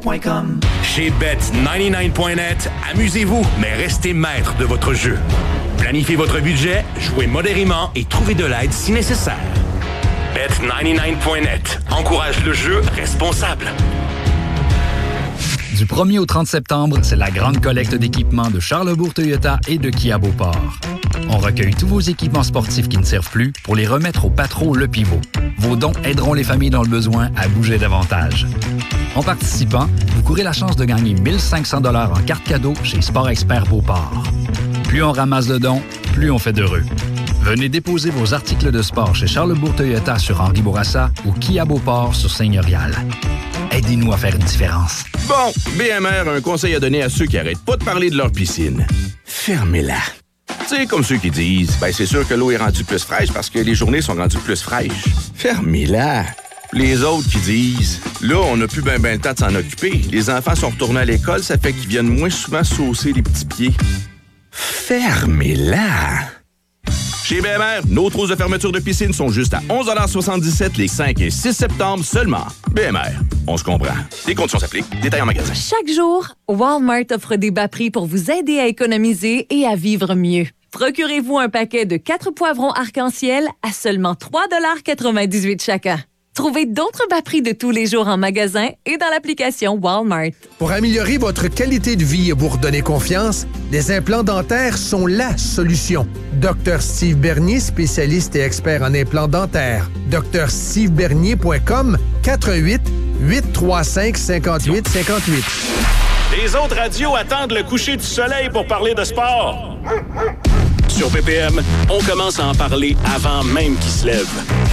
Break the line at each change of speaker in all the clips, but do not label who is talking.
Bet99.com.
Chez Bet99.net, amusez-vous, mais restez maître de votre jeu. Planifiez votre budget, jouez modérément et trouvez de l'aide si nécessaire. Bet99.net encourage le jeu responsable.
Du 1er au 30 septembre, c'est la grande collecte d'équipements de Charlesbourg Toyota et de Kia Beauport. On recueille tous vos équipements sportifs qui ne servent plus pour les remettre au Patro Le Pivot. Vos dons aideront les familles dans le besoin à bouger davantage. En participant, vous courez la chance de gagner 1 500 $ en carte cadeau chez Sport Expert Beauport. Plus on ramasse de dons, plus on fait d'heureux. Venez déposer vos articles de sport chez Charlesbourg Toyota sur Henri Bourassa ou Kia Beauport sur Seigneurial. Aidez-nous à faire une différence.
Bon, BMR a un conseil à donner à ceux qui arrêtent pas de parler de leur piscine. Fermez-la. Tu sais, comme ceux qui disent, c'est sûr que l'eau est rendue plus fraîche parce que les journées sont rendues plus fraîches. Fermez-la. Les autres qui disent, là, on n'a plus ben le temps de s'en occuper. Les enfants sont retournés à l'école, ça fait qu'ils viennent moins souvent saucer les petits pieds. Fermez-la. Chez BMR, nos trousses de fermeture de piscine sont juste à 11,77 $ les 5 et 6 septembre seulement. BMR, on se comprend. Les conditions s'appliquent. Détails en magasin.
Chaque jour, Walmart offre des bas prix pour vous aider à économiser et à vivre mieux. Procurez-vous un paquet de 4 poivrons arc-en-ciel à seulement 3,98 $ chacun. Trouvez d'autres bas prix de tous les jours en magasin et dans l'application Walmart.
Pour améliorer votre qualité de vie et vous redonner confiance, les implants dentaires sont la solution. Dr Steve Bernier, spécialiste et expert en implants dentaires. drstevebernier.com 418-835-5858.
Les autres radios attendent le coucher du soleil pour parler de sport. Sur BPM, on commence à en parler avant même qu'il se lève.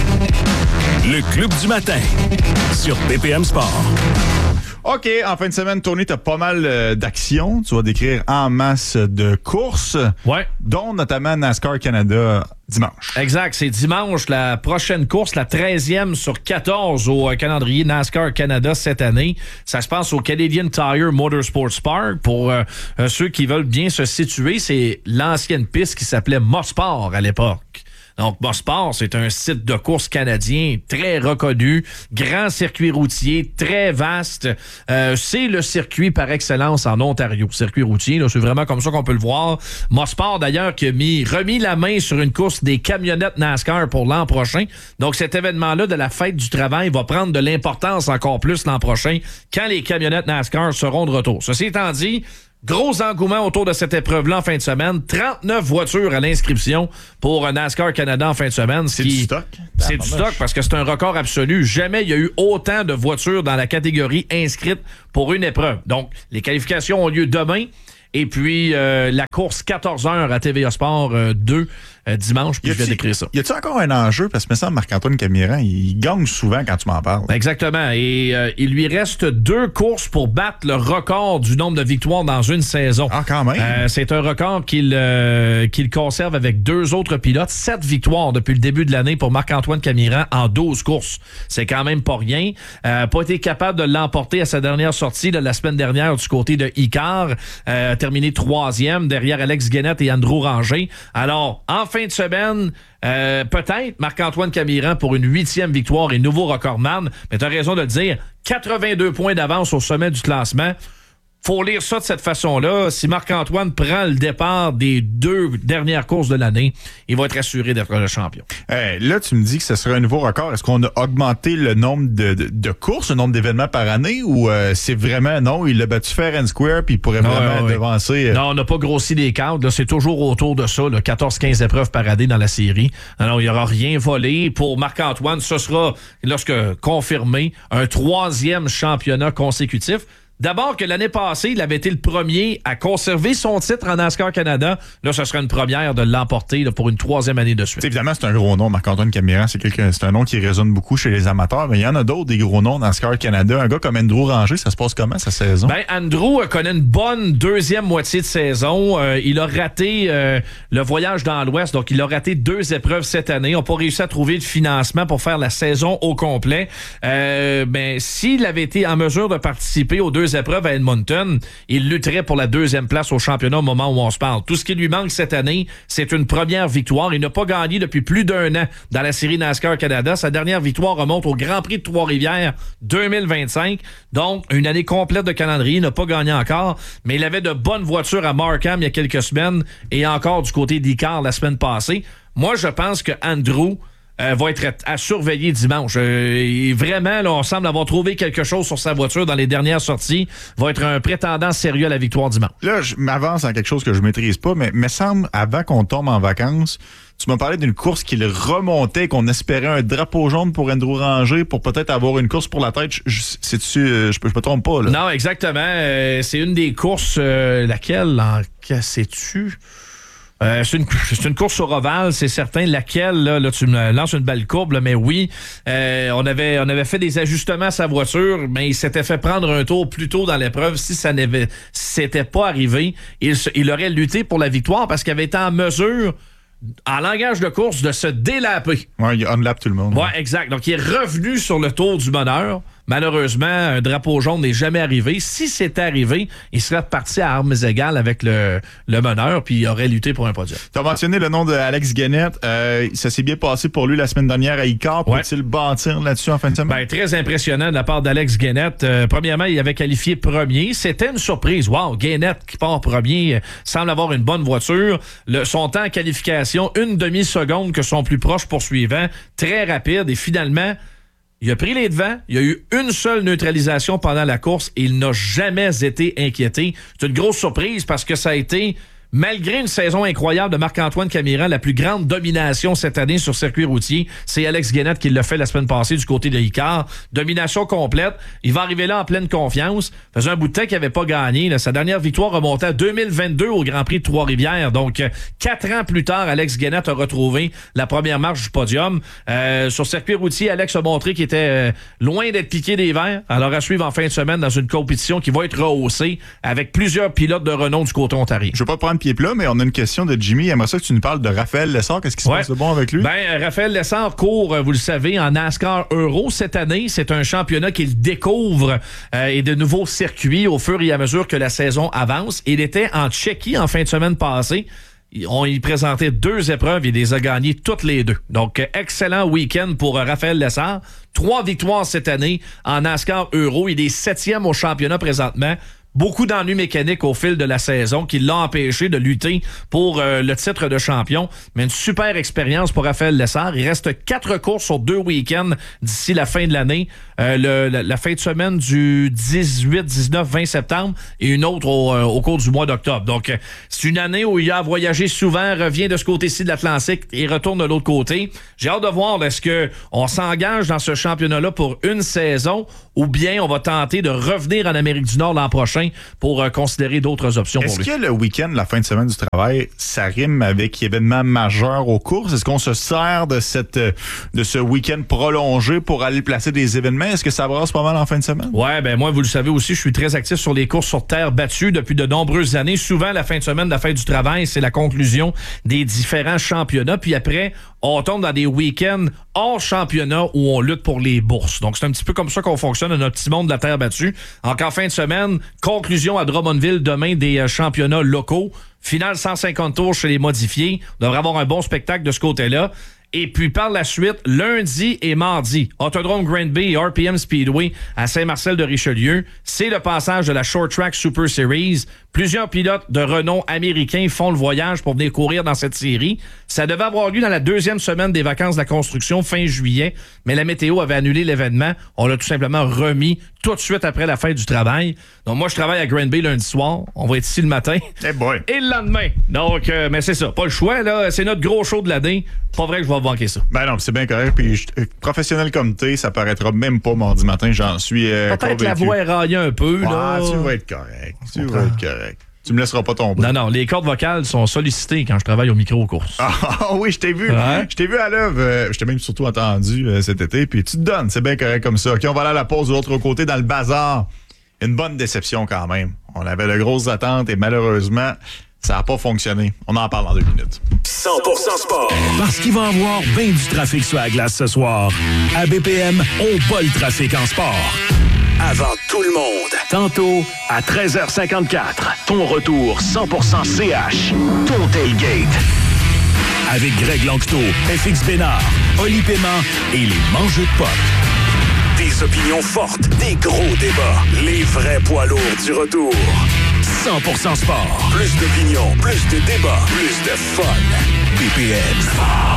Le Club du matin sur BPM Sport.
OK, en fin de semaine, Tony, t'as pas mal d'actions. Tu vas décrire en masse de courses.
Ouais.
Dont notamment NASCAR Canada dimanche.
Exact. C'est dimanche, la prochaine course, la 13e sur 14 au calendrier NASCAR Canada cette année. Ça se passe au Canadian Tire Motorsports Park. Pour ceux qui veulent bien se situer, c'est l'ancienne piste qui s'appelait Mosport à l'époque. Donc, Mosport, c'est un site de course canadien très reconnu, grand circuit routier, très vaste. C'est le circuit par excellence en Ontario. Circuit routier, là, c'est vraiment comme ça qu'on peut le voir. Mosport, d'ailleurs, qui a remis la main sur une course des camionnettes NASCAR pour l'an prochain. Donc, cet événement-là de la fête du travail va prendre de l'importance encore plus l'an prochain quand les camionnettes NASCAR seront de retour. Ceci étant dit, gros engouement autour de cette épreuve-là en fin de semaine. 39 voitures à l'inscription pour NASCAR Canada en fin de semaine.
C'est du stock?
C'est du stock parce que c'est un record absolu. Jamais il y a eu autant de voitures dans la catégorie inscrite pour une épreuve. Donc, les qualifications ont lieu demain. Et puis, la course 14h à TVA Sport 2 dimanche, puis je vais décrire ça.
Y a-t-il encore un enjeu? Parce que me semble Marc-Antoine Camiran, il gagne souvent quand tu m'en parles.
Exactement. Et il lui reste 2 courses pour battre le record du nombre de victoires dans une saison.
Ah, quand même.
C'est un record qu'il conserve avec 2 autres pilotes. 7 victoires depuis le début de l'année pour Marc-Antoine Camiran en 12 courses. C'est quand même pas rien. Pas été capable de l'emporter à sa dernière sortie la semaine dernière du côté de Icar. Terminé 3e derrière Alex Guénette et Andrew Ranger. Alors, en fin de semaine, peut-être Marc-Antoine Camiran pour une 8e victoire et nouveau recordman. Mais tu as raison de le dire, 82 points d'avance au sommet du classement. Faut lire ça de cette façon-là. Si Marc-Antoine prend le départ des 2 dernières courses de l'année, il va être assuré d'être le champion.
Là, tu me dis que ce serait un nouveau record. Est-ce qu'on a augmenté le nombre de courses, le nombre d'événements par année, ou c'est vraiment non, il a battu fair and square puis il pourrait vraiment devancer?
Non, on n'a pas grossi les cadres. Là, c'est toujours autour de ça, 14-15 épreuves par année dans la série. Alors, il n'y aura rien volé. Pour Marc-Antoine, ce sera, lorsque confirmé, un 3e championnat consécutif. D'abord que l'année passée, il avait été le premier à conserver son titre en NASCAR Canada. Là, ce serait une première de l'emporter pour une 3e année de suite.
T'sais, évidemment, c'est un gros nom, Marc-Antoine Camiran. C'est un nom qui résonne beaucoup chez les amateurs, mais il y en a d'autres, des gros noms dans NASCAR Canada. Un gars comme Andrew Ranger, ça se passe comment, sa saison?
Andrew connaît une bonne 2e moitié de saison. Il a raté le voyage dans l'Ouest, donc il a raté 2 épreuves cette année. On n'a pas réussi à trouver le financement pour faire la saison au complet. S'il avait été en mesure de participer aux 2 2 épreuves à Edmonton, il lutterait pour la 2e place au championnat au moment où on se parle. Tout ce qui lui manque cette année, c'est une première victoire. Il n'a pas gagné depuis plus d'1 an dans la série NASCAR Canada. Sa dernière victoire remonte au Grand Prix de Trois-Rivières 2025. Donc, une année complète de calendrier. Il n'a pas gagné encore, mais il avait de bonnes voitures à Markham il y a quelques semaines et encore du côté d'Icar la semaine passée. Moi, je pense que Andrew va être à surveiller dimanche. Vraiment, là, on semble avoir trouvé quelque chose sur sa voiture dans les dernières sorties. Va être un prétendant sérieux à la victoire dimanche.
Là, je m'avance dans quelque chose que je maîtrise pas, mais me semble, avant qu'on tombe en vacances, tu m'as parlé d'une course qu'il remontait, qu'on espérait un drapeau jaune pour Andrew Ranger pour peut-être avoir une course pour la tête. Je me trompe pas, là.
Non, exactement. C'est une des courses, laquelle, en sais-tu? C'est une course au Roval, c'est certain. Laquelle, là, tu me lances une belle courbe, là, mais oui, on avait fait des ajustements à sa voiture, mais il s'était fait prendre un tour plus tôt dans l'épreuve. Si c'était pas arrivé, il aurait lutté pour la victoire parce qu'il avait été en mesure, en langage de course, de se délaper.
Ouais, il unlap tout le monde.
Ouais, exact. Donc, il est revenu sur le tour du bonheur. Malheureusement, un drapeau jaune n'est jamais arrivé. Si c'était arrivé, il serait parti à armes égales avec le meneur, puis il aurait lutté pour un podium.
Tu as mentionné le nom d'Alex Guenette. Ça s'est bien passé pour lui la semaine dernière à Icar. Peut-il bâtir là-dessus en fin de semaine?
Ben, très impressionnant de la part d'Alex Guenette. Premièrement, il avait qualifié premier. C'était une surprise. Wow, Guenette qui part premier semble avoir une bonne voiture. Son temps en qualification, 1 demi-seconde que son plus proche poursuivant. Très rapide et finalement, il a pris les devants, il y a eu une seule neutralisation pendant la course et il n'a jamais été inquiété. C'est une grosse surprise parce que ça a été, malgré une saison incroyable de Marc-Antoine Camiran, la plus grande domination cette année sur circuit routier, c'est Alex Guenette qui l'a fait la semaine passée du côté de Icar. Domination complète. Il va arriver là en pleine confiance. Faisait un bout de temps qu'il n'avait pas gagné. Là. Sa dernière victoire remontait à 2022 au Grand Prix de Trois-Rivières. Donc, 4 ans plus tard, Alex Guenette a retrouvé la première marche du podium. Sur circuit routier, Alex a montré qu'il était loin d'être piqué des verres. Alors, à suivre en fin de semaine dans une compétition qui va être rehaussée avec plusieurs pilotes de renom du côté ontarien.
Je veux pas te prendre pied plat, mais on a une question de Jimmy. J'aimerais ça que tu nous parles de Raphaël Lessard. Qu'est-ce qui se passe de bon avec lui?
Ben, Raphaël Lessard court, vous le savez, en NASCAR Euro cette année. C'est un championnat qu'il découvre et de nouveaux circuits au fur et à mesure que la saison avance. Il était en Tchéquie en fin de semaine passée. On y présentait 2 épreuves. Il les a gagnées toutes les 2. Donc, excellent week-end pour Raphaël Lessard. 3 victoires cette année en NASCAR Euro. Il est 7e au championnat présentement. Beaucoup d'ennuis mécaniques au fil de la saison qui l'ont empêché de lutter pour le titre de champion. Mais une super expérience pour Raphaël Lessard. Il reste 4 courses sur 2 week-ends d'ici la fin de l'année. La fin de semaine du 18, 19, 20 septembre et une autre au cours du mois d'octobre. Donc, c'est une année où il a voyagé souvent, revient de ce côté-ci de l'Atlantique et retourne de l'autre côté. J'ai hâte de voir, est-ce qu'on s'engage dans ce championnat-là pour une saison ou bien on va tenter de revenir en Amérique du Nord l'an prochain pour considérer d'autres options pour lui.
Est-ce que le week-end, la fin de semaine du travail, ça rime avec événements majeurs aux courses? Est-ce qu'on se sert de ce week-end prolongé pour aller placer des événements? Est-ce que ça brasse pas mal en fin de semaine?
Ouais, ben moi, vous le savez aussi, je suis très actif sur les courses sur terre battue depuis de nombreuses années. Souvent, la fin de semaine de la fête du travail, c'est la conclusion des différents championnats. Puis après, on tombe dans des week-ends hors championnat où on lutte pour les bourses. Donc, c'est un petit peu comme ça qu'on fonctionne dans notre petit monde de la terre battue. En fin de semaine, conclusion à Drummondville demain des championnats locaux. Finale 150 tours chez les modifiés. On devrait avoir un bon spectacle de ce côté-là. Et puis, par la suite, lundi et mardi, Autodrome Granby et RPM Speedway à Saint-Marcel-de-Richelieu. C'est le passage de la Short Track Super Series. Plusieurs pilotes de renom américains font le voyage pour venir courir dans cette série. Ça devait avoir lieu dans la 2e semaine des vacances de la construction, fin juillet, mais la météo avait annulé l'événement. On l'a tout simplement remis tout de suite après la fête du travail. Donc, moi, je travaille à Granby lundi soir. On va être ici le matin.
Hey boy.
Et le lendemain. Donc, mais c'est ça. Pas le choix, là. C'est notre gros show de l'année. Pas vrai que je vais manquer ça.
Ben non, c'est bien correct. Puis, professionnel comme t'es, ça paraîtra même pas mardi matin. J'en suis
peut-être
convaincu.
la voix est raillée un peu, là.
Tu vas être correct. Tu vas être correct. Tu me laisseras pas tomber.
Non, les cordes vocales sont sollicitées quand je travaille au micro aux courses.
Ah oui, je t'ai vu.
Ouais.
Je t'ai vu à l'œuvre. Je t'ai même surtout entendu cet été. Puis tu te donnes. C'est bien correct comme ça. OK, on va aller à la pause de l'autre côté dans le bazar. Une bonne déception quand même. On avait de grosses attentes et malheureusement, ça n'a pas fonctionné. On en parle dans 2 minutes.
100% sport.
Parce qu'il va y avoir bien du trafic sur la glace ce soir. À BPM, on bat le trafic en sport.
avant tout le monde. Tantôt, à 13h54, ton retour 100% CH, ton tailgate. Avec Greg Langto, FX Bénard, Oli Paiement et les mangeux de pop. Des opinions fortes, des gros débats, les vrais poids lourds du retour. 100% sport. Plus d'opinions, plus de débats, plus de fun. BPM.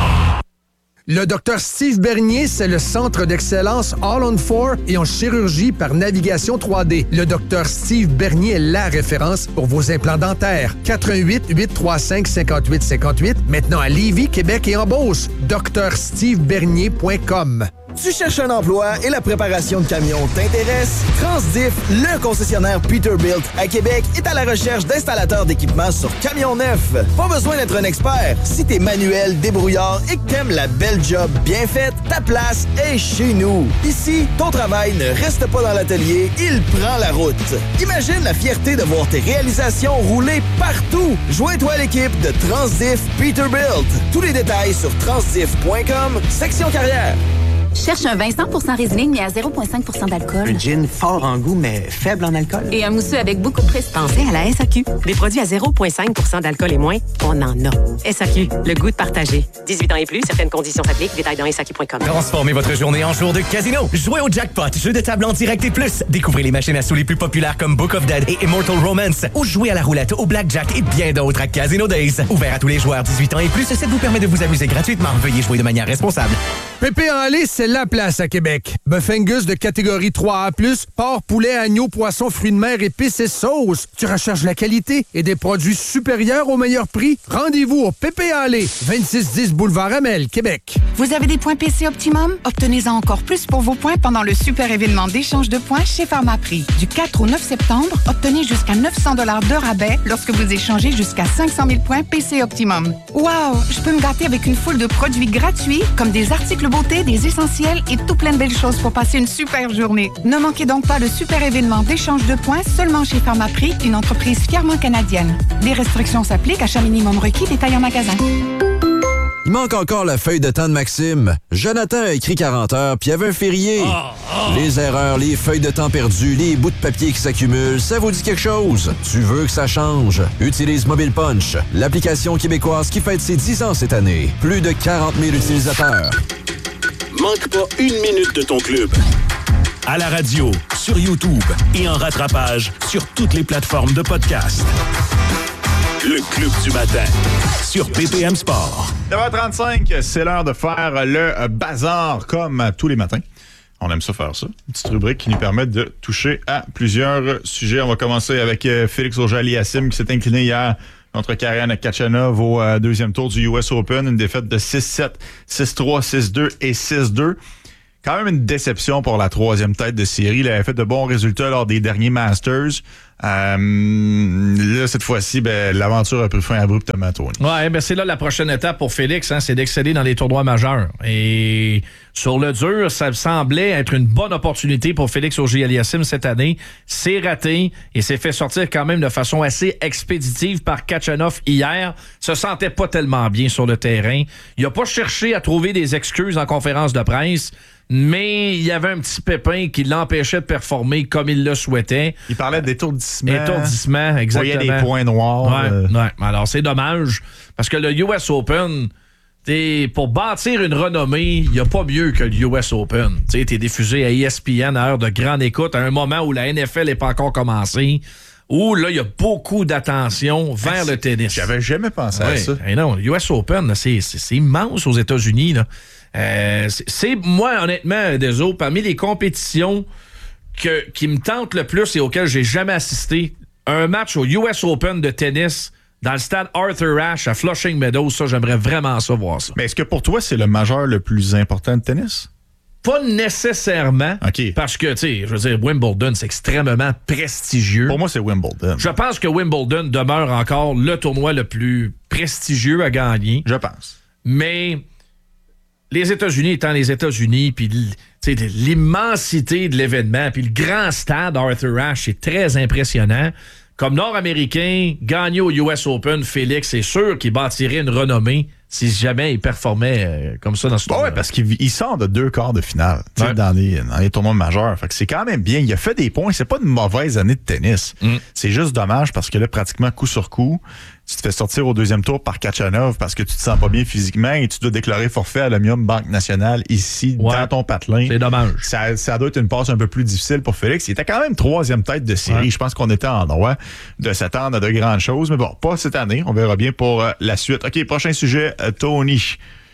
Le Dr Steve Bernier, c'est le centre d'excellence All on 4 et en chirurgie par navigation 3D. Le Dr Steve Bernier est la référence pour vos implants dentaires. 418-835-5858. Maintenant à Lévis, Québec et en Beauce. drstevebernier.com.
Tu cherches un emploi et la préparation de camions t'intéresse? Transdiff, le concessionnaire Peterbilt à Québec, est à la recherche d'installateurs d'équipements sur camions neufs. Pas besoin d'être un expert. Si t'es manuel, débrouillard et que t'aimes la belle job bien faite, ta place est chez nous. Ici, ton travail ne reste pas dans l'atelier, il prend la route. Imagine la fierté de voir tes réalisations rouler partout. Joins-toi à l'équipe de Transdiff Peterbilt. Tous les détails sur transdiff.com, section carrière.
Cherche un vin 100% résineux à 0,5% d'alcool.
Un gin fort en goût, mais faible en alcool.
Et un mousseux avec beaucoup de prestige.
Pensez à la SAQ. Des produits à 0,5% d'alcool et moins, on en a. SAQ, le goût de partager. 18 ans et plus, certaines conditions s'appliquent. Détails dans SAQ.com.
Transformez votre journée en jour de casino. Jouez au jackpot, jeu de table en direct et plus. Découvrez les machines à sous les plus populaires comme Book of Dead et Immortal Romance. Ou jouez à la roulette, au blackjack et bien d'autres à Casino Days. Ouvert à tous les joueurs 18 ans et plus, ça vous permet de vous amuser gratuitement. Veuillez jouer de manière responsable.
Pépé en lait, c'est la place à Québec. Bœuf Angus de catégorie 3A+, porc, poulet, agneau, poisson, fruits de mer, épices et sauces. Tu recherches la qualité et des produits supérieurs au meilleur prix? Rendez-vous au Pépé en lait, 2610 boulevard Amel, Québec.
Vous avez des points PC Optimum? Obtenez-en encore plus pour vos points pendant le super événement d'échange de points chez Pharmaprix. Du 4 au 9 septembre, obtenez jusqu'à 900 $ de rabais lorsque vous échangez jusqu'à 500 000 points PC Optimum. Wow! Je peux me gâter avec une foule de produits gratuits comme des articles beauté, des essentiels et tout plein de belles choses pour passer une super journée. Ne manquez donc pas le super événement d'échange de points seulement chez Pharmaprix, une entreprise fièrement canadienne. Les restrictions s'appliquent, achat minimum requis, détail en magasin.
Il manque encore la feuille de temps de Maxime. Jonathan a écrit 40 heures, puis il y avait un férié. Les erreurs, les feuilles de temps perdues, les bouts de papier qui s'accumulent, ça vous dit quelque chose? Tu veux que ça change? Utilise Mobile Punch, l'application québécoise qui fête ses 10 ans cette année. Plus de 40 000 utilisateurs.
Manque pas une minute de ton club. À la radio, sur YouTube et en rattrapage sur toutes les plateformes de podcast. Le Club du matin sur BPM Sport.
9h35, c'est l'heure de faire le bazar comme tous les matins. On aime ça faire ça. Une petite rubrique qui nous permet de toucher à plusieurs sujets. On va commencer avec Félix Auger-Aliassime qui s'est incliné hier contre Karian Khachanov au deuxième tour du US Open. Une défaite de 6-7, 6-3, 6-2 et 6-2. Quand même une déception pour la troisième tête de série. Il avait fait de bons résultats lors des derniers Masters. Là, cette fois-ci, l'aventure a pris fin abruptement, Tony.
Ouais, c'est là la prochaine étape pour Félix, c'est d'exceller dans les tournois majeurs. Et sur le dur, ça semblait être une bonne opportunité pour Félix Auger-Aliassime cette année. C'est raté et s'est fait sortir quand même de façon assez expéditive par Khachanov hier. Se sentait pas tellement bien sur le terrain. Il a pas cherché à trouver des excuses en conférence de presse. Mais il y avait un petit pépin qui l'empêchait de performer comme il le souhaitait.
Il parlait d'étourdissement.
Étourdissement, exactement.
Il voyait des points noirs.
Ouais. Alors, c'est dommage, parce que le US Open, pour bâtir une renommée, il n'y a pas mieux que le US Open. Tu es diffusé à ESPN à heure de grande écoute, à un moment où la NFL n'est pas encore commencée, où là, il y a beaucoup d'attention vers le tennis.
J'avais jamais pensé à ça.
Et non, le US Open, c'est immense aux États-Unis, là. C'est moi, honnêtement, désolé, parmi les compétitions qui me tentent le plus et auxquelles j'ai jamais assisté, un match au US Open de tennis dans le stade Arthur Ashe à Flushing Meadows, ça, j'aimerais vraiment ça voir ça.
Mais est-ce que pour toi, c'est le majeur le plus important de tennis?
Pas nécessairement, parce que, je veux dire, Wimbledon, c'est extrêmement prestigieux.
Pour moi, c'est Wimbledon.
Je pense que Wimbledon demeure encore le tournoi le plus prestigieux à gagner.
Je pense.
Mais les États-Unis étant les États-Unis, puis l'immensité de l'événement, puis le grand stade Arthur Ashe, c'est très impressionnant. comme Nord-Américain, gagner au US Open, Félix, c'est sûr qu'il bâtirait une renommée si jamais il performait comme ça dans ce tournoi.
Oui, parce qu'il sort de 2 quarts de finale dans les tournois majeurs. Fait que c'est quand même bien. Il a fait des points. C'est pas une mauvaise année de tennis. C'est juste dommage parce que là, pratiquement coup sur coup, tu te fais sortir au 2e tour par Khachanov parce que tu te sens pas bien physiquement et tu dois déclarer forfait à l'Omnium Banque Nationale ici, dans ton patelin.
C'est dommage.
Ça doit être une passe un peu plus difficile pour Félix. Il était quand même 3e tête de série. Ouais. Je pense qu'on était en droit de s'attendre à de grandes choses. Mais bon, pas cette année. On verra bien pour la suite. OK, prochain sujet, Tony.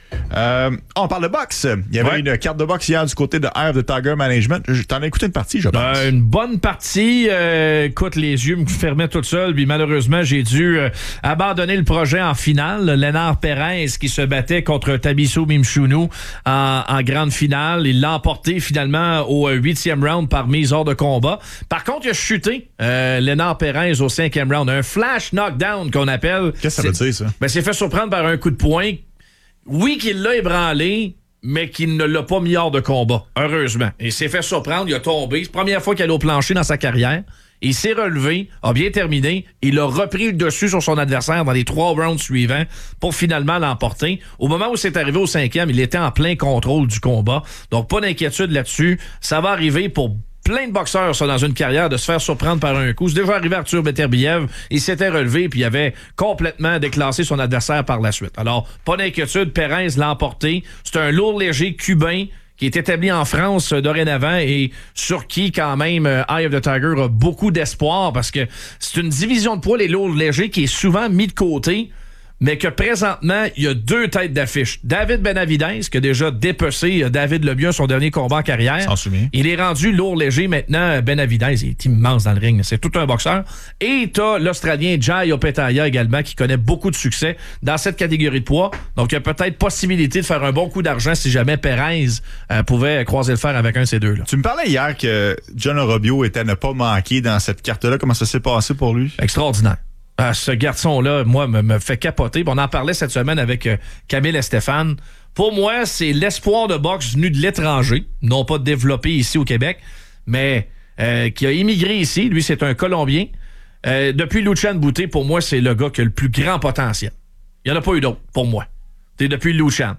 On parle de boxe. Il y avait une carte de boxe hier du côté de Eye of the Tiger Management. T'en as écouté une partie, je pense.
Une bonne partie. Écoute, les yeux me fermaient tout seul. Puis malheureusement, j'ai dû abandonner le projet en finale. Lénard Perez qui se battait contre Tabiso Mimchounou en grande finale. Il l'a emporté finalement au 8e round par mise hors de combat. Par contre, il a chuté Lénard Perez au 5e round. Un flash knockdown qu'on appelle.
Qu'est-ce que ça veut dire, ça?
Ben, c'est fait surprendre par un coup de poing. Oui, qu'il l'a ébranlé, mais qu'il ne l'a pas mis hors de combat, heureusement. Il s'est fait surprendre, il a tombé. C'est la première fois qu'il allait au plancher dans sa carrière. Il s'est relevé, a bien terminé. Il a repris le dessus sur son adversaire dans les 3 rounds suivants pour finalement l'emporter. Au moment où c'est arrivé au 5e, il était en plein contrôle du combat. Donc, pas d'inquiétude là-dessus. Ça va arriver pour plein de boxeurs, ça, dans une carrière, de se faire surprendre par un coup. C'est déjà arrivé à Arthur Beterbiev. Il s'était relevé puis il avait complètement déclassé son adversaire par la suite. Alors, pas d'inquiétude. Perez l'a emporté. C'est un lourd léger cubain qui est établi en France dorénavant et sur qui, quand même, Eye of the Tiger a beaucoup d'espoir parce que c'est une division de poids, les lourds légers, qui est souvent mis de côté, mais que présentement, il y a 2 têtes d'affiche. David Benavidez, qui a déjà dépecé David Lemieux son dernier combat en carrière.
S'en souvient.
Il est rendu lourd léger maintenant. Benavidez, il est immense dans le ring. C'est tout un boxeur. Et t'as l'Australien Jai Opetaia également, qui connaît beaucoup de succès dans cette catégorie de poids. Donc, il y a peut-être possibilité de faire un bon coup d'argent si jamais Perez pouvait croiser le fer avec un de ces deux-là.
Tu me parlais hier que John Orobio était à ne pas manquer dans cette carte-là. Comment ça s'est passé pour lui?
Extraordinaire. Ce garçon-là, moi, me fait capoter. On en parlait cette semaine avec Camille et Stéphane. Pour moi, c'est l'espoir de boxe venu de l'étranger, non pas développé ici au Québec, mais qui a immigré ici. Lui, c'est un Colombien. Depuis Luchan Bouté, pour moi, c'est le gars qui a le plus grand potentiel. Il n'y en a pas eu d'autre, pour moi. C'est depuis Luchan.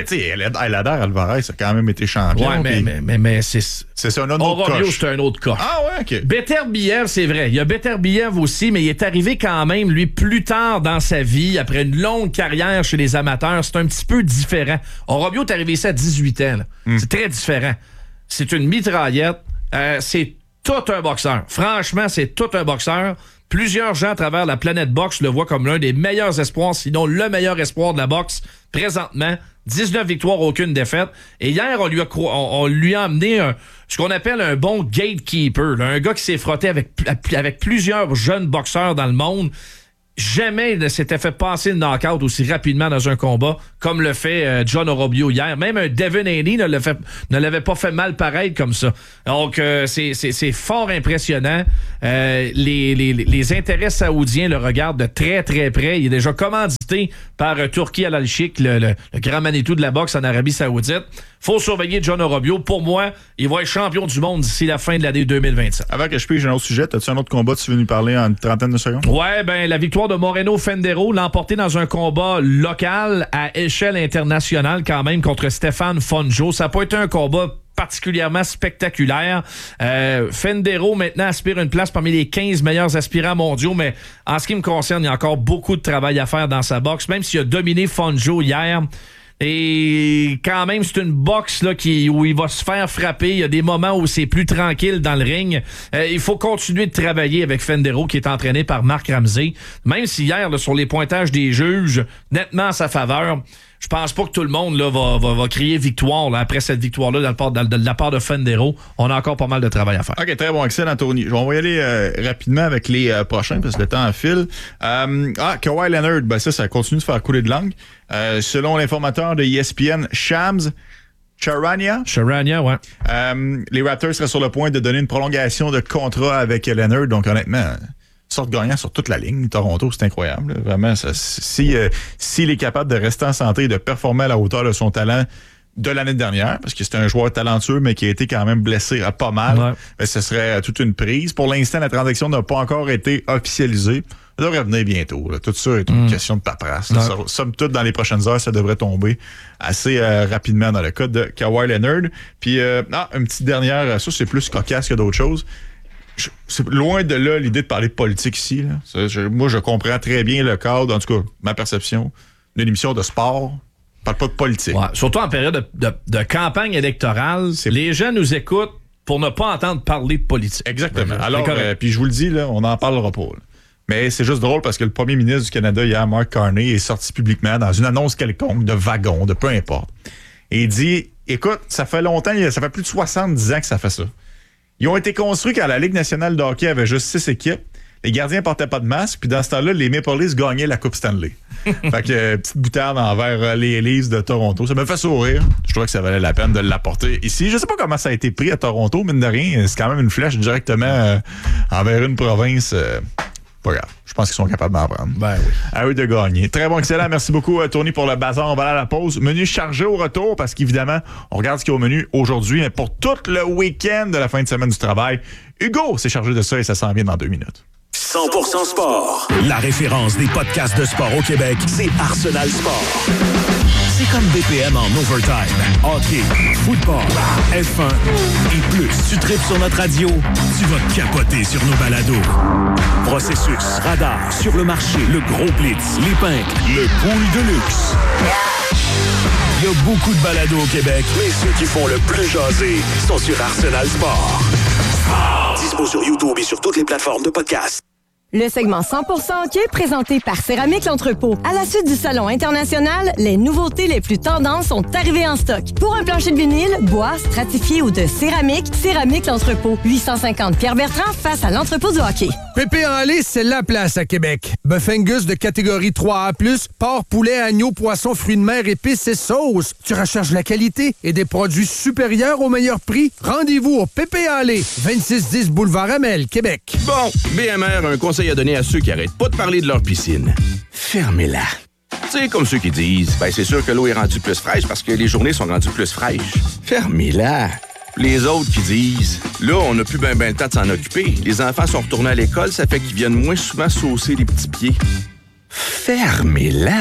Eladar Alvarez a quand même été champion.
Ouais, mais c'est
un autre coche.
C'est un autre coche.
Ah ouais, OK.
Beterbiev, c'est vrai. Il y a Beterbiev aussi, mais il est arrivé quand même, lui, plus tard dans sa vie, après une longue carrière chez les amateurs. C'est un petit peu différent. Orobio est arrivé ici à 18 ans. Là. C'est très différent. C'est une mitraillette. C'est tout un boxeur. Franchement, c'est tout un boxeur. Plusieurs gens à travers la planète boxe le voient comme l'un des meilleurs espoirs, sinon le meilleur espoir de la boxe présentement. 19 victoires, aucune défaite. Et hier, on lui a amené ce qu'on appelle un bon gatekeeper, là, un gars qui s'est frotté avec plusieurs jeunes boxeurs dans le monde. Jamais il ne s'était fait passer le knockout aussi rapidement dans un combat comme le fait John Orobio hier. Même un Devin Haney ne l'avait pas fait mal pareil comme ça. Donc, c'est fort impressionnant. Les intérêts saoudiens le regardent de très, très près. Il est déjà commandité par Turki Al-Sheikh, le grand Manitou de la boxe en Arabie Saoudite. Faut surveiller John Orobio. Pour moi, il va être champion du monde d'ici la fin de l'année 2027.
Avant que je pige un autre sujet, as-tu un autre combat tu veux nous parler en une trentaine de secondes?
Ouais, ben la victoire de Moreno Fendero, l'emporté dans un combat local à échelle internationale quand même contre Stéphane Fonjo. Ça n'a pas été un combat particulièrement spectaculaire. Fendero maintenant aspire une place parmi les 15 meilleurs aspirants mondiaux, mais en ce qui me concerne, il y a encore beaucoup de travail à faire dans sa boxe, même s'il a dominé Fonjo hier. Et quand même, c'est une boxe là, où il va se faire frapper. Il y a des moments où c'est plus tranquille dans le ring. Il faut continuer de travailler avec Fendero, qui est entraîné par Marc Ramsey. Même si hier, là, sur les pointages des juges, nettement à sa faveur, je pense pas que tout le monde là, va crier victoire là, après cette victoire-là de la part de Fendero. On a encore pas mal de travail à faire.
OK, très bon, excellent, Tony. On va y aller rapidement avec les prochains, parce que le temps file. Kawhi Leonard, ben ça continue de faire couler de langue. Selon l'informateur de ESPN, Shams Charania,
ouais.
Les Raptors seraient sur le point de donner une prolongation de contrat avec Leonard. Donc, honnêtement, sorte gagnant sur toute la ligne. Toronto, c'est incroyable. Là. Vraiment, s'il est capable de rester en santé et de performer à la hauteur de son talent, de l'année dernière, parce que c'était un joueur talentueux, mais qui a été quand même blessé à pas mal. Ouais. Mais ce serait toute une prise. Pour l'instant, la transaction n'a pas encore été officialisée. Ça devrait venir bientôt. Là. Tout ça est une question de paperasse. Ouais. Somme toute, dans les prochaines heures, ça devrait tomber assez rapidement dans le cas de Kawhi Leonard. Puis, une petite dernière, ça c'est plus cocasse que d'autres choses. C'est loin de là l'idée de parler de politique ici. Là. Moi, je comprends très bien le cadre, en tout cas, ma perception, d'une émission de sport. On parle pas de politique.
Ouais, surtout en période de campagne électorale, les gens nous écoutent pour ne pas entendre parler de politique.
Exactement. Alors, puis je vous le dis, là, on n'en parlera pas. Là. Mais c'est juste drôle parce que le premier ministre du Canada, hier, Mark Carney, est sorti publiquement dans une annonce quelconque de wagon, de peu importe. Et il dit, écoute, ça fait longtemps, ça fait plus de 70 ans que ça fait ça. Ils ont été construits quand la Ligue nationale de hockey avait juste 6 équipes. Les gardiens portaient pas de masque, puis dans ce temps-là, les Maple Leafs gagnaient la Coupe Stanley. Fait que petite boutarde envers les Leafs de Toronto. Ça me fait sourire. Je trouvais que ça valait la peine de l'apporter ici. Je sais pas comment ça a été pris à Toronto, mine de rien. C'est quand même une flèche directement envers une province. Pas grave. Je pense qu'ils sont capables d'en prendre.
Ben oui.
À eux de gagner. Très bon, excellent. Merci beaucoup, Tony, pour le bazar. On va aller à la pause. Menu chargé au retour parce qu'évidemment, on regarde ce qu'il y a au menu aujourd'hui. Mais pour tout le week-end de la fin de semaine du travail, Hugo s'est chargé de ça et ça s'en vient dans 2 minutes.
100% sport. La référence des podcasts de sport au Québec, c'est Arsenal Sport. C'est comme BPM en overtime. Hockey, football, F1 et plus. Tu tripes sur notre radio, tu vas capoter sur nos balados. Processus, radar, sur le marché, le gros blitz, les pintes, le pool de luxe. Il y a beaucoup de balados au Québec, mais ceux qui font le plus jaser sont sur Arsenal Sport. Dispo sur YouTube et sur toutes les plateformes de podcast.
Le segment 100% hockey présenté par Céramique L'Entrepôt. À la suite du Salon international, les nouveautés les plus tendances sont arrivées en stock. Pour un plancher de vinyle, bois, stratifié ou de céramique, Céramique L'Entrepôt. 850 Pierre-Bertrand face à l'entrepôt du hockey.
Pépé en lait, c'est la place à Québec. Bœuf Angus de catégorie 3A+, porc, poulet, agneau, poisson, fruits de mer, épices et sauces. Tu recherches la qualité et des produits supérieurs au meilleur prix? Rendez-vous au Pépé en lait, 2610 Boulevard Amel, Québec.
Bon, BMR, un conseil à donner à ceux qui arrêtent pas de parler de leur piscine. Fermez-la. Tu sais, comme ceux qui disent, c'est sûr que l'eau est rendue plus fraîche parce que les journées sont rendues plus fraîches. Fermez-la. Les autres qui disent, là, on n'a plus ben le temps de s'en occuper. Les enfants sont retournés à l'école, ça fait qu'ils viennent moins souvent saucer les petits pieds. Fermez-la.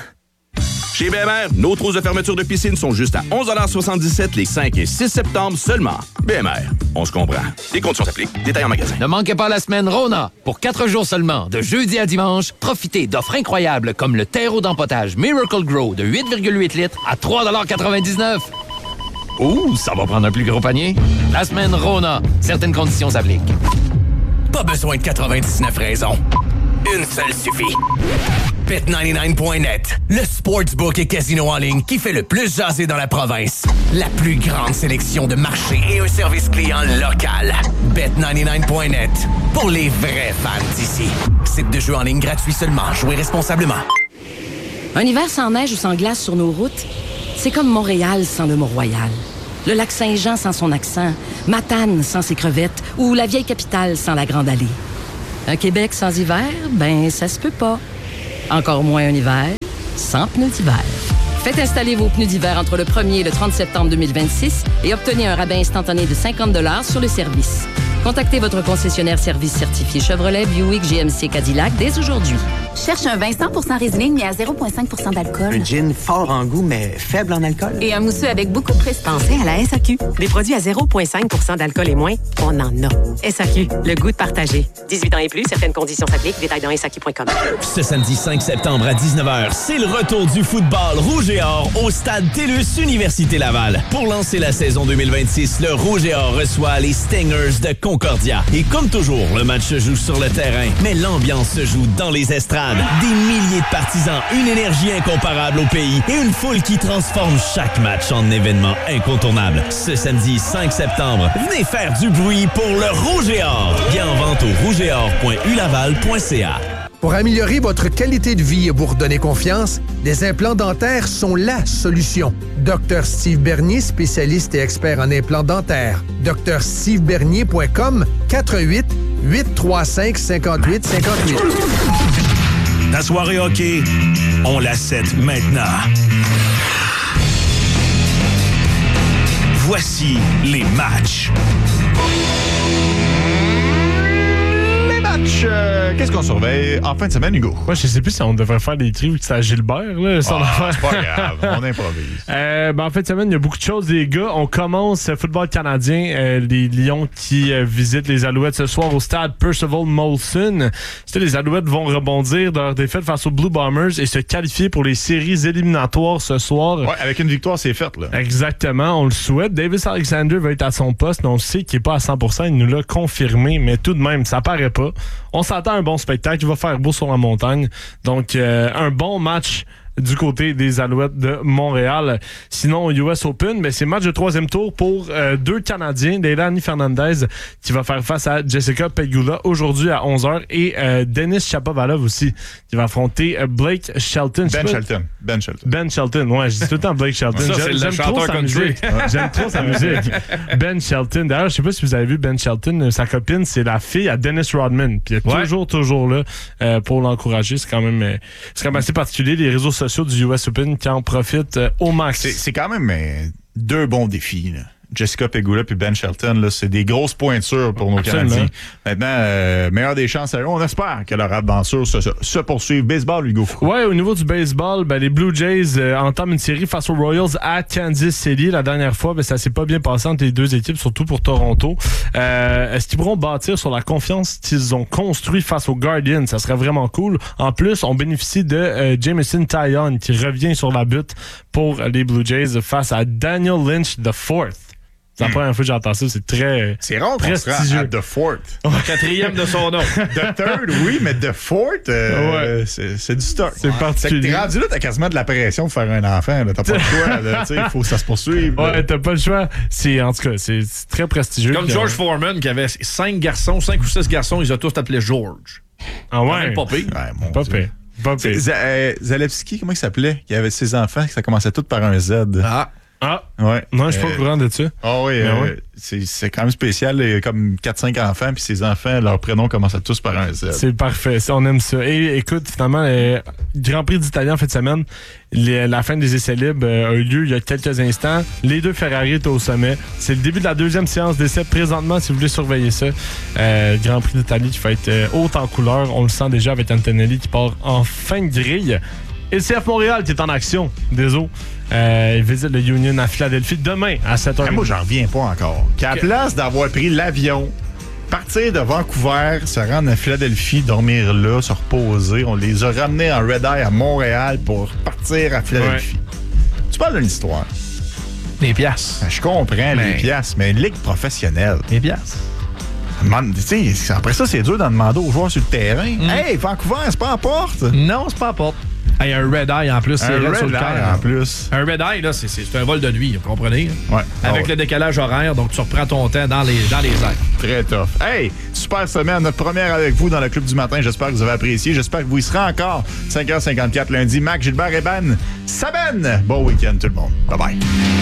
Chez BMR, nos trousses de fermeture de piscine sont juste à 11,77 les 5 et 6 septembre seulement. BMR, on se comprend. Les conditions s'appliquent. Détails en magasin.
Ne manquez pas la semaine Rona. Pour 4 jours seulement, de jeudi à dimanche, profitez d'offres incroyables comme le terreau d'empotage Miracle Grow de 8,8 litres à 3,99 $. Ouh, ça va prendre un plus gros panier. La semaine Rona. Certaines conditions s'appliquent.
Pas besoin de 99 raisons. Une seule suffit. Bet99.net, le sportsbook et casino en ligne qui fait le plus jaser dans la province. La plus grande sélection de marchés et un service client local. Bet99.net, pour les vrais fans d'ici. Site de jeu en ligne gratuit seulement. Jouez responsablement.
Un hiver sans neige ou sans glace sur nos routes, c'est comme Montréal sans le Mont-Royal. Le lac Saint-Jean sans son accent, Matane sans ses crevettes ou la vieille capitale sans la Grande Allée. Un Québec sans hiver, ça se peut pas. Encore moins un hiver sans pneus d'hiver. Faites installer vos pneus d'hiver entre le 1er et le 30 septembre 2026 et obtenez un rabais instantané de 50 $ sur le service. Contactez votre concessionnaire service certifié Chevrolet, Buick, GMC, Cadillac dès aujourd'hui.
Cherche un vin 100% Riesling, mais à 0,5% d'alcool.
Un gin fort en goût, mais faible en alcool.
Et un mousseux avec beaucoup de prestige.
Pensez à la SAQ. Des produits à 0,5% d'alcool et moins, on en a. SAQ, le goût de partager. 18 ans et plus, certaines conditions s'appliquent. Détails dans SAQ.com.
Ce samedi 5 septembre à 19h, c'est le retour du football rouge et or au stade TELUS Université Laval. Pour lancer la saison 2026, le rouge et or reçoit les Stingers de Concordia. Et comme toujours, le match se joue sur le terrain, mais l'ambiance se joue dans les estrades. Des milliers de partisans, une énergie incomparable au pays et une foule qui transforme chaque match en événement incontournable. Ce samedi 5 septembre, venez faire du bruit pour le rouge et or. Bien en vente au rougeetor.ulaval.ca.
Pour améliorer votre qualité de vie et vous redonner confiance, les implants dentaires sont la solution. Dr Steve Bernier, spécialiste et expert en implants dentaires. drstevebernier.com 418 835 58 58.
Ta soirée hockey, on la set maintenant. Voici les matchs.
Qu'est-ce qu'on surveille en fin de semaine, Hugo?
Moi, je sais plus si on devrait faire des tris ou que c'est à Gilbert. Là,
c'est pas grave, on improvise.
En fin de semaine, il y a beaucoup de choses, les gars. On commence le football canadien. Les Lions qui visitent les Alouettes ce soir au stade Percival Molson. Les Alouettes vont rebondir de leur défaite face aux Blue Bombers et se qualifier pour les séries éliminatoires ce soir.
Ouais, avec une victoire, c'est fait, là.
Exactement, on le souhaite. Davis Alexander va être à son poste, mais on sait qu'il n'est pas à 100%. Il nous l'a confirmé, mais tout de même, ça paraît pas. On s'attend à un bon spectacle. Il va faire beau sur la montagne. Donc, un bon match du côté des Alouettes de Montréal. Sinon, US Open, mais c'est match de troisième tour pour deux Canadiens. Leilani Fernandez qui va faire face à Jessica Pegula aujourd'hui à 11h et Denis Shapovalov aussi qui va affronter Blake Shelton. Ben Shelton, ouais, je dis tout le temps Blake Shelton.
Ça, j'aime trop sa musique.
J'aime trop sa musique. Ben Shelton. D'ailleurs, je sais pas si vous avez vu Ben Shelton, sa copine, c'est la fille à Dennis Rodman. Puis elle est toujours là pour l'encourager. C'est quand même assez particulier. Les réseaux sociaux du US Open qui en profitent au max.
C'est quand même deux bons défis, là. Jessica Pegula et Ben Shelton, là, c'est des grosses pointures pour nos Canadiens. Maintenant, meilleure des chances à eux. On espère que leur aventure se poursuive. Baseball, Hugo.
Ouais, au niveau du baseball, les Blue Jays entament une série face aux Royals à Kansas City. La dernière fois, ça s'est pas bien passé entre les deux équipes, surtout pour Toronto. Est-ce qu'ils pourront bâtir sur la confiance qu'ils ont construit face aux Guardians? Ça serait vraiment cool. En plus, on bénéficie de Jameson Taillon qui revient sur la butte pour les Blue Jays face à Daniel Lynch IV. C'est la première fois que j'entends ça, c'est très
c'est rare
prestigieux.
Qu'on se rend à The Fort.
Quatrième de son nom.
The Third, oui, mais The Fort, c'est du stock.
C'est particulier.
T'es rendu là, t'as quasiment de la pression de faire un enfant. Là. T'as pas le choix. Il faut que ça se poursuive.
Ouais, t'as pas le choix. En tout cas, c'est très prestigieux.
Comme George Foreman qui avait 5 ou 6 garçons, ils ont tous appelé George.
Ah ouais?
Pas pire.
Pas pire.
Zalewski, comment il s'appelait? Qui avait ses enfants, ça commençait tout par un Z.
Ah,
ouais.
Non, je suis pas au courant de ça.
Ah oui, c'est quand même spécial. Il y a comme 4-5 enfants, puis ces enfants, leurs prénoms commencent tous par un Z.
C'est parfait, on aime ça. Et écoute, finalement, le Grand Prix d'Italie en fin de semaine, la fin des essais libres a eu lieu il y a quelques instants. Les deux Ferrari étaient au sommet. C'est le début de la deuxième séance d'essais présentement, si vous voulez surveiller ça. Grand Prix d'Italie qui va être haut en couleur. On le sent déjà avec Antonelli qui part en fin de grille. Et le CF Montréal qui est en action, désolé. Il visite le Union à Philadelphie demain à 7h.
Moi, j'en reviens pas encore. Qu'à la place d'avoir pris l'avion, partir de Vancouver, se rendre à Philadelphie, dormir là, se reposer, on les a ramenés en Red Eye à Montréal pour partir à Philadelphie. Ouais. Tu parles d'une histoire.
Les piastres.
Je comprends les piastres, mais une ligue professionnelle.
Les piastres.
Après ça, c'est dur d'en demander aux joueurs sur le terrain. Hey, Vancouver, c'est pas en porte?
Non, c'est pas en porte. Hey, un red eye en plus, c'est
red
sur le cœur.
En plus.
Un red eye, là, c'est un vol de nuit, vous comprenez?
Ouais.
Avec le décalage horaire, donc tu reprends ton temps dans les airs.
Très tough. Hey, super semaine, notre première avec vous dans le Club du matin. J'espère que vous avez apprécié. J'espère que vous y serez encore. 5h54 lundi. Mac, Gilbert et Ben. Sabine. Bon week-end tout le monde. Bye-bye.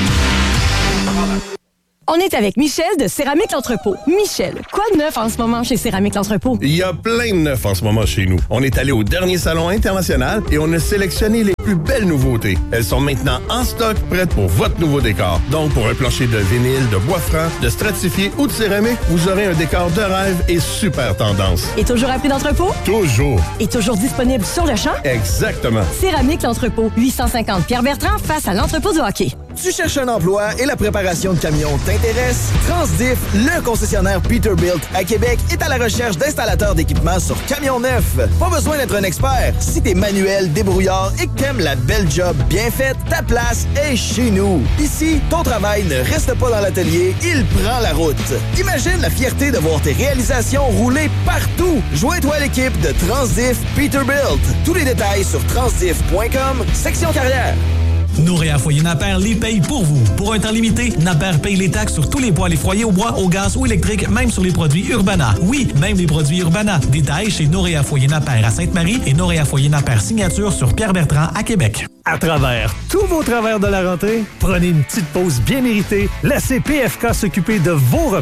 On est avec Michel de Céramique L'Entrepôt. Michel, quoi de neuf en ce moment chez Céramique L'Entrepôt?
Il y a plein de neuf en ce moment chez nous. On est allé au dernier salon international et on a sélectionné les plus belles nouveautés. Elles sont maintenant en stock, prêtes pour votre nouveau décor. Donc, pour un plancher de vinyle, de bois franc, de stratifié ou de céramique, vous aurez un décor de rêve et super tendance.
Et toujours à prix d'entrepôt?
Toujours.
Et toujours disponible sur le champ?
Exactement.
Céramique L'Entrepôt. 850 Pierre-Bertrand face à l'entrepôt du hockey.
Tu cherches un emploi et la préparation de camions t'intéresse? Transdiff, le concessionnaire Peterbilt à Québec, est à la recherche d'installateurs d'équipements sur camions neufs. Pas besoin d'être un expert. Si t'es manuel, débrouillard et que t'aimes la belle job bien faite, ta place est chez nous. Ici, ton travail ne reste pas dans l'atelier, il prend la route. Imagine la fierté de voir tes réalisations rouler partout. Joins-toi à l'équipe de Transdiff Peterbilt. Tous les détails sur transdiff.com, section carrière.
Nouréa Foyer Napper les paye pour vous. Pour un temps limité, Napper paye les taxes sur tous les poêles et foyers au bois, au gaz ou électrique, même sur les produits Urbana. Oui, même les produits Urbana. Détails chez Nouréa Foyer Napper à Sainte-Marie et Nouréa Foyer Napper Signature sur Pierre-Bertrand à Québec.
À travers tous vos travers de la rentrée, prenez une petite pause bien méritée. Laissez PFK s'occuper de vos repas.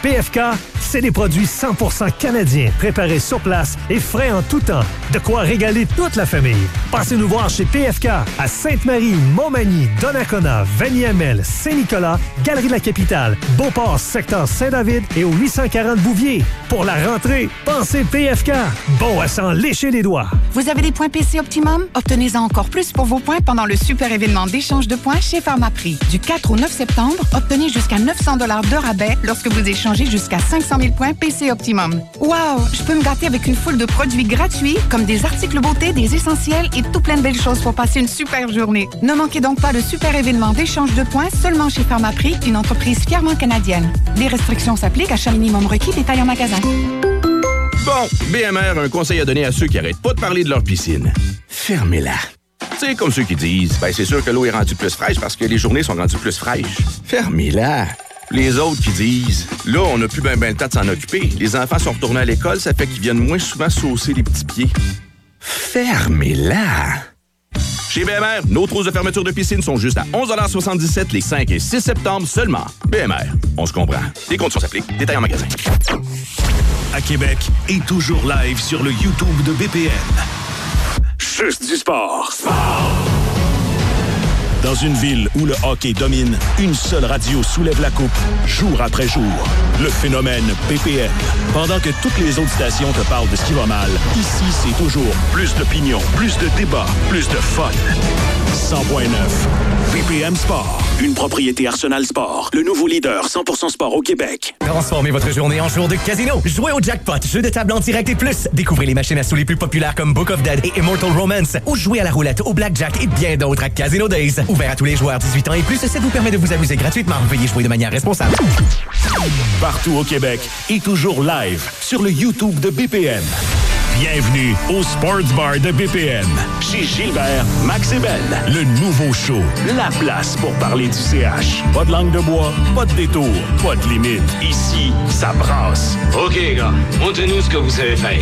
PFK, c'est des produits 100% canadiens, préparés sur place et frais en tout temps. De quoi régaler toute la famille. Passez nous voir chez PFK à Sainte-Marie, Montmagny, Donnacona, Vaniamel, Saint-Nicolas, Galerie de la Capitale, Beauport, secteur Saint-David et au 840 Bouvier. Pour la rentrée, pensez PFK. Bon à s'en lécher les doigts.
Vous avez des points PC Optimum? Obtenez-en encore plus pour vos points pendant le super événement d'échange de points chez Pharmaprix. Du 4 au 9 septembre, obtenez jusqu'à 900 $ de rabais lorsque vous échangez jusqu'à 500 000 points PC Optimum. Wow! Je peux me gâter avec une foule de produits gratuits comme des articles beauté, des essentiels et tout plein de belles choses pour passer une super journée. Ne manquez donc pas le super événement d'échange de points seulement chez Pharmaprix, une entreprise fièrement canadienne. Les restrictions s'appliquent, achat minimum requis, détail en magasin.
Bon, BMR a un conseil à donner à ceux qui arrêtent pas de parler de leur piscine. Fermez-la. Tu sais, comme ceux qui disent, c'est sûr que l'eau est rendue plus fraîche parce que les journées sont rendues plus fraîches. Fermez-la. Les autres qui disent, là, on n'a plus ben le temps de s'en occuper. Les enfants sont retournés à l'école, ça fait qu'ils viennent moins souvent saucer les petits pieds. Fermez-la. Chez BMR, nos trousses de fermeture de piscine sont juste à 11,77 $ les 5 et 6 septembre seulement. BMR, on se comprend. Les conditions s'appliquent. Détail en magasin.
À Québec et toujours live sur le YouTube de BPM. Juste du sport. Dans une ville où le hockey domine, une seule radio soulève la coupe, jour après jour. Le phénomène BPM. Pendant que toutes les autres stations te parlent de ce qui va mal, ici, c'est toujours plus d'opinion, plus de débats, plus de fun. 100.9. BPM Sport. Une propriété Arsenal Sport. Le nouveau leader 100% sport au Québec.
Transformez votre journée en jour de casino. Jouez au jackpot, jeu de table en direct et plus. Découvrez les machines à sous les plus populaires comme Book of Dead et Immortal Romance. Ou jouez à la roulette, au blackjack et bien d'autres à Casino Days. Ouvert à tous les joueurs 18 ans et plus, ça vous permet de vous amuser gratuitement. Veuillez jouer de manière responsable.
Partout au Québec et toujours live sur le YouTube de BPM. Bienvenue au Sports Bar de BPM. Chez Gilbert, Max et Ben. Le nouveau show. La place pour parler du CH. Pas de langue de bois, pas de détour, pas de limite. Ici, ça brasse.
OK, gars. Montrez-nous ce que vous savez faire.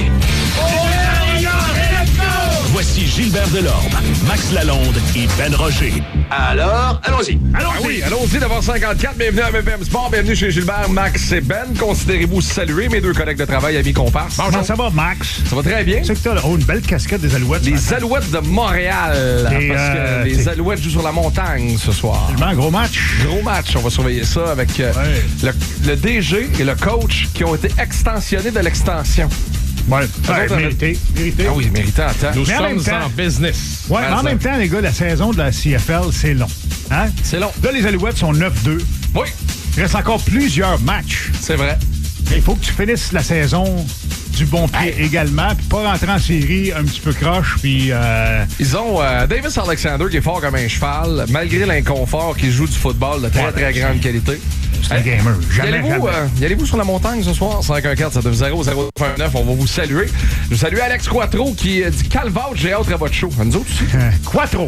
Voici Gilbert Delorme, Max Lalonde et Ben Roger.
Alors, allons-y.
Oui, allons-y, 9h54. Bienvenue à BPM Sport. Bienvenue chez Gilbert, Max et Ben. Considérez-vous saluer mes deux collègues de travail, amis comparses.
Bonjour. Ça va, Max?
Ça va très bien.
C'est que t'as une belle casquette des Alouettes.
Les Alouettes de Montréal. Parce que les Alouettes jouent sur la montagne ce soir.
Un gros match.
Gros match. On va surveiller ça avec le DG et le coach qui ont été extensionnés de l'extension.
Ouais, mérité.
Ah oui, mérité à temps.
Nous sommes en business. Ouais, mais en même temps, les gars, la saison de la CFL, c'est long. Hein?
C'est long.
Là, les Alouettes sont 9-2.
Oui.
Il reste encore plusieurs matchs.
C'est vrai.
Il faut que tu finisses la saison du bon pied également, puis pas rentrer en série un petit peu croche, puis...
Ils ont Davis Alexander qui est fort comme un cheval, malgré l'inconfort, qui joue du football de très, très grande qualité.
C'est un gamer.
Y allez-vous sur la montagne ce soir? 514-790-0059. On va vous saluer. Je salue Alex Quattro qui dit « Calvaut, j'ai hâte à votre show. » Nous autres aussi.
Quattro.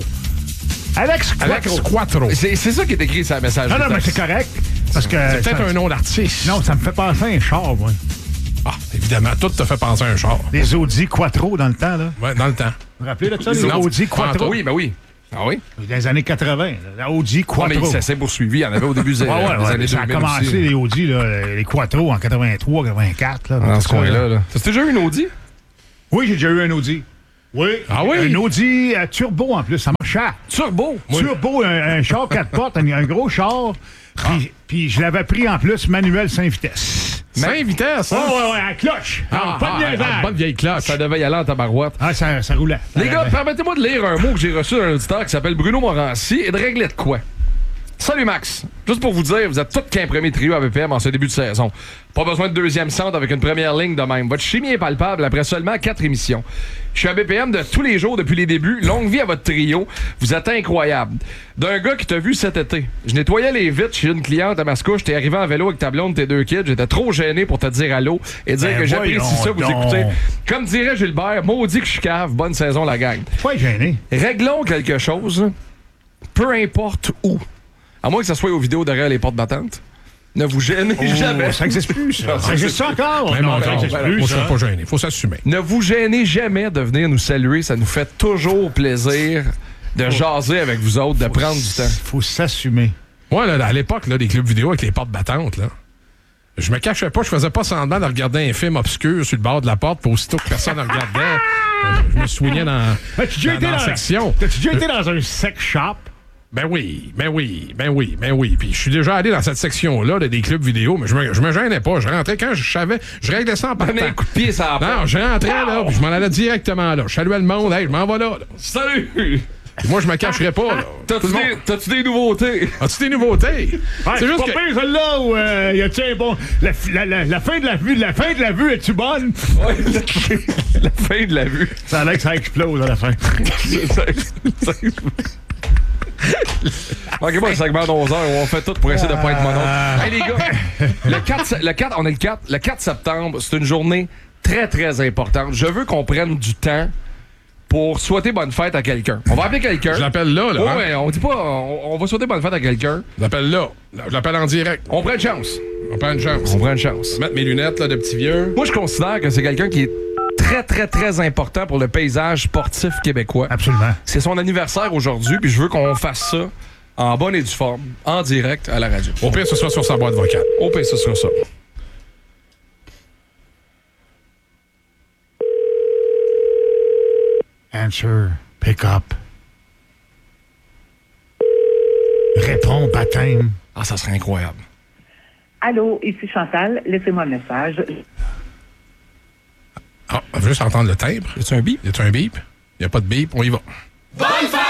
Alex Quattro.
C'est ça qui est écrit sur le message.
Non, mais c'est correct. Parce que
c'est peut-être un nom d'artiste.
Non, ça me fait penser à un char, moi.
Ah, évidemment, tout te fait penser à un char.
Les Audi Quattro dans le temps, là.
Ouais, dans le temps.
Vous vous rappelez de ça, les Audi Quattro?
Oui, ben oui. Ah oui?
Dans les années 80, la Audi Quattro.
Mais ça s'est poursuivi. Il y en avait au début des années 2000.
Ça a commencé, aussi. Les Audi, là, les Quattro en 83, 84. Là,
dans ce coin-là. T'as déjà eu une Audi?
Oui, j'ai déjà eu un Audi. Oui.
Ah oui?
Un Audi turbo en plus, ça marchait.
Turbo?
Turbo, un char 4 portes, un gros char. Puis je l'avais pris en plus manuel 5 vitesses.
5 vitesses?
Ouais, à cloche. Pas de
bonne vieille cloche. Ça devait y aller en tabarouette.
Ah, ça roulait.
Les gars, permettez-moi de lire un mot que j'ai reçu d'un auditeur qui s'appelle Bruno Morancy et de régler de quoi? Salut Max. Juste pour vous dire, vous êtes tous qu'un premier trio à BPM en ce début de saison. Pas besoin de deuxième centre avec une première ligne de même. Votre chimie est palpable après seulement 4 émissions. Je suis à BPM de tous les jours depuis les débuts. Longue vie à votre trio. Vous êtes incroyable. D'un gars qui t'a vu cet été. Je nettoyais les vitres chez une cliente à Mascouche. T'es arrivé en vélo avec ta blonde, tes 2 kids. J'étais trop gêné pour te dire allô et dire que j'apprécie ça, vous écoutez. Comme dirait Gilbert, maudit que je suis cave. Bonne saison, la gang.
Pas gêné.
Réglons quelque chose, peu importe où. À moins que ça soit aux vidéos derrière les portes battantes. Ne vous gênez jamais.
Ça n'existe plus, ça. Ça existe encore.
Même encore.
Ça existe plus,
faut pas gêner. Faut s'assumer. Ne vous gênez jamais de venir nous saluer. Ça nous fait toujours plaisir de jaser avec vous autres, de prendre du temps.
Faut s'assumer.
Ouais, là, à l'époque, là, des clubs vidéo avec les portes battantes, là.
Je me cachais pas, je faisais pas semblant de regarder un film obscur sur le bord de la porte, puis aussitôt que personne ne regardait, je me soignais dans la section.
T'as-tu déjà été dans un sex shop?
Ben oui. Puis je suis déjà allé dans cette section-là des clubs vidéo, mais je me gênais pas. Je rentrais quand je savais, je réglais ça en partant.
Un coup de pied, ça
Non, je rentrais là, puis je m'en allais directement là. Je saluais le monde, hey, je m'en vais là.
Salut!
Puis moi, je me cacherais pas, là.
T'as-tu des nouveautés?
As-tu des nouveautés?
Ouais, c'est juste que... pas pire, celle-là, où y a-tu un bon... La fin de la vue, es-tu bonne?
Ouais, la fin de la vue.
Ça a l'air que ça explose à la fin.
Ok, bon, le segment d'11h, on fait tout pour essayer de pas être mononcle. Hey, les gars, le 4 septembre, c'est une journée très, très importante. Je veux qu'on prenne du temps pour souhaiter bonne fête à quelqu'un. On va appeler quelqu'un.
Je l'appelle là.
Ouais, on dit pas, on va souhaiter bonne fête à quelqu'un.
Je l'appelle là. Je l'appelle en direct.
On prend une chance.
On prend une chance. Mettre mes lunettes là, de petit vieux.
Moi, je considère que c'est quelqu'un qui est très, très, très important pour le paysage sportif québécois.
Absolument.
C'est son anniversaire aujourd'hui, puis je veux qu'on fasse ça en bonne et due forme, en direct à la radio.
Au pire, ce sera sur sa boîte vocale.
Au pire, ce sera ça.
Answer, pick up. Réponds, baptême.
Ah, ça serait incroyable.
Allô, ici Chantal, laissez-moi un message.
Ah, on veut juste entendre le timbre.
Y a-tu un bip?
Y a un bip? Y a pas de bip, on y va.
Bonne fête!